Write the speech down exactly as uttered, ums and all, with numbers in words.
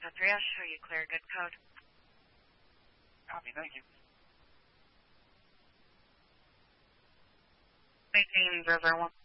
Delta three, I'll show you clear good code. Copy, thank you. Maintain zero zero one.